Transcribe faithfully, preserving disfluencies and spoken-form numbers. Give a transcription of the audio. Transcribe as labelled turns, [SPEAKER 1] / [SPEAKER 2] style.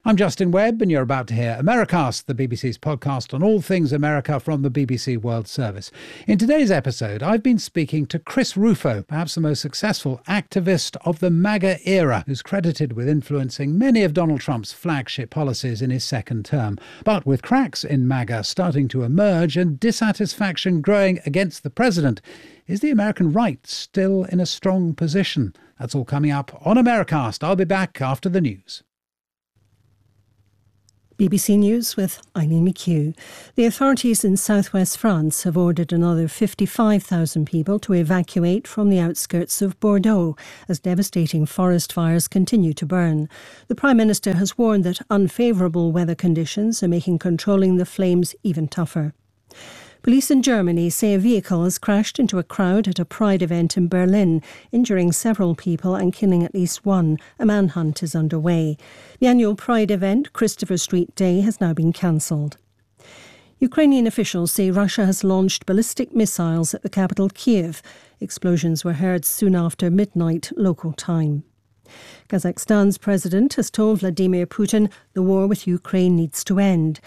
[SPEAKER 1] I'm Justin Webb, and you're about to hear Americast, the B B C's podcast on all things America from the B B C World Service. In today's episode, I've been speaking to Chris Rufo, perhaps the most successful activist of the MAGA era, who's credited with influencing many of Donald Trump's flagship policies in his second term. But with cracks in MAGA starting to emerge and dissatisfaction growing against the president, is the American right still in a strong position? That's all coming up on Americast. I'll be back after the news.
[SPEAKER 2] B B C News with Eileen McHugh. The authorities in southwest France have ordered another fifty-five thousand people to evacuate from the outskirts of Bordeaux as devastating forest fires continue to burn. The Prime Minister has warned that unfavourable weather conditions are making controlling the flames even tougher. Police in Germany say a vehicle has crashed into a crowd at a Pride event in Berlin, injuring several people and killing at least one. A manhunt is underway. The annual Pride event, Christopher Street Day, has now been cancelled. Ukrainian officials say Russia has launched ballistic missiles at the capital Kiev. Explosions were heard soon after midnight local time. Kazakhstan's president has told Vladimir Putin the war with Ukraine needs to end.